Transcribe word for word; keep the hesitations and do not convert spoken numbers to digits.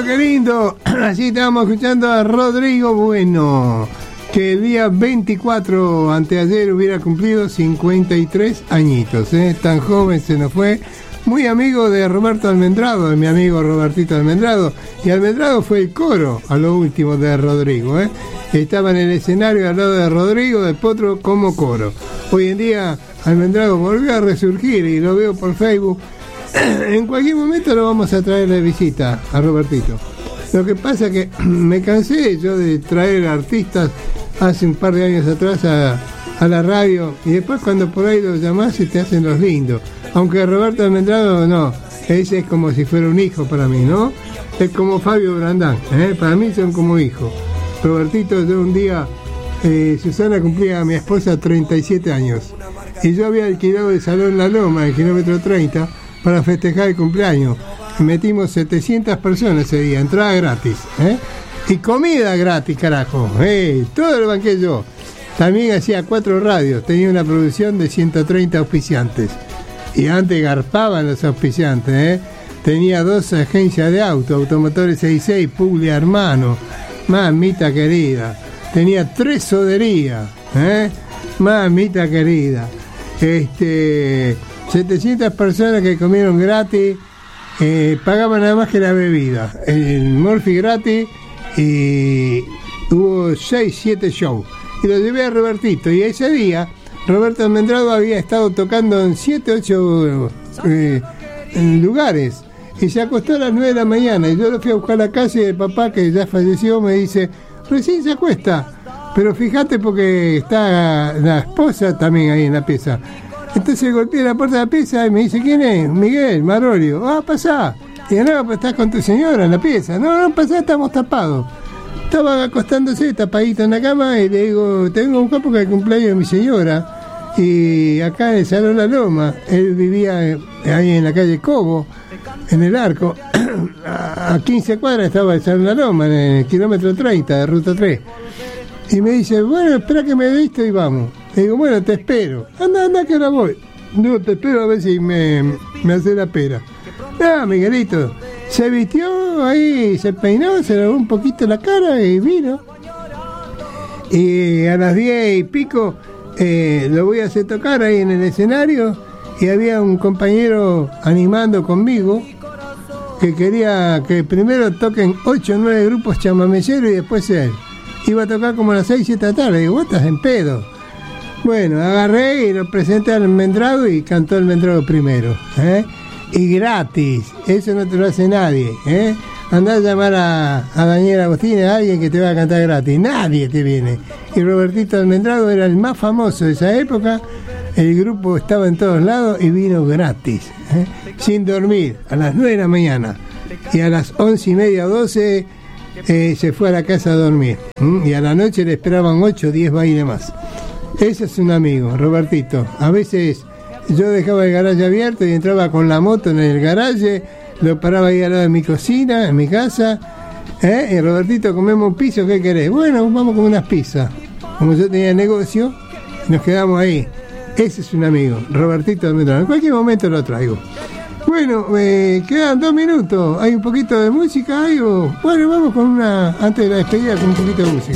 qué lindo. Así estábamos escuchando a Rodrigo Bueno, que el día veinticuatro, anteayer, hubiera cumplido cincuenta y tres añitos, ¿eh? Tan joven se nos fue. Muy amigo de Roberto Almendrado, de mi amigo Robertito Almendrado. Y Almendrado fue el coro a lo último de Rodrigo, ¿eh? Estaba en el escenario al lado de Rodrigo, del Potro, como coro. Hoy en día Almendrado volvió a resurgir y lo veo por Facebook. En cualquier momento lo vamos a traer de visita a Robertito. Lo que pasa es que me cansé yo de traer artistas hace un par de años atrás a, a la radio, y después cuando por ahí los llamás se te hacen los lindos. Aunque Roberto Almendrado no, ese es como si fuera un hijo para mí, ¿no? Es como Fabio Brandán, ¿eh? Para mí son como hijos. Robertito, yo un día, eh, Susana cumplía a mi esposa treinta y siete años, y yo había alquilado el Salón La Loma, el kilómetro treinta, para festejar el cumpleaños. Metimos setecientas personas ese día, entrada gratis, ¿eh? Y comida gratis, carajo, ¿eh? Todo lo banqué yo. También hacía cuatro radios, tenía una producción de ciento treinta auspiciantes. Y antes garpaban los auspiciantes, ¿eh? Tenía dos agencias de auto, Automotores sesenta y seis, Puglia Hermano, mamita querida. Tenía tres soderías, ¿eh? Mamita querida. Este... setecientas personas que comieron gratis, eh, pagaban nada más que la bebida, el Morphy gratis, y hubo seis, siete shows. Y lo llevé a Robertito, y ese día Roberto Almendrado había estado tocando en siete, ocho eh, lugares, y se acostó a las nueve de la mañana, y yo lo fui a buscar a la casa, y el papá, que ya falleció, me dice, recién se acuesta, pero fíjate porque está la esposa también ahí en la pieza. Entonces golpeé la puerta de la pieza y me dice, ¿quién es? Miguel, Marolio. Ah, pasá. Y digo, no, pues estás con tu señora en la pieza. No, no, pasá, estamos tapados. Estaba acostándose, tapadito en la cama, y le digo, te vengo a buscar porque es el cumpleaños de mi señora. Y acá en el Salón La Loma, él vivía ahí en la calle Cobo, en el Arco. A quince cuadras estaba el Salón La Loma, en el kilómetro treinta de Ruta tres. Y me dice, bueno, espera que me visto y vamos. Le digo, bueno, te espero. Anda, anda, que ahora voy. No, te espero a ver si me, me hace la pera. Ah, Miguelito, se vistió ahí, se peinó, se lavó un poquito la cara y vino. Y a las diez y pico eh, lo voy a hacer tocar ahí en el escenario, y había un compañero animando conmigo que quería que primero toquen ocho o nueve grupos chamameceros y después él. Iba a tocar como a las seis, siete de la tarde. Digo, vos estás en pedo. Bueno, agarré y lo presenté al Almendrado y cantó el Almendrado primero, ¿eh? Y gratis, eso no te lo hace nadie, ¿eh? Andá a llamar a, a Daniel Agustín, a alguien que te va a cantar gratis, nadie te viene. Y Robertito Almendrado era el más famoso de esa época, el grupo estaba en todos lados y vino gratis, ¿eh? Sin dormir, a las nueve de la mañana. Y a las once y media, doce, eh, se fue a la casa a dormir. ¿Mm? Y a la noche le esperaban ocho o diez bailes más. Ese es un amigo, Robertito. A veces yo dejaba el garaje abierto y entraba con la moto en el garaje, lo paraba ahí al lado de mi cocina, en mi casa, ¿eh? Y Robertito, comemos un piso, ¿qué querés? Bueno, vamos a comer unas pizzas. Como yo tenía negocio, nos quedamos ahí. Ese es un amigo, Robertito Almendrado. En cualquier momento lo traigo. Bueno, eh, quedan dos minutos. ¿Hay un poquito de música? ¿Hay o... Bueno, vamos con una, antes de la despedida, con un poquito de música.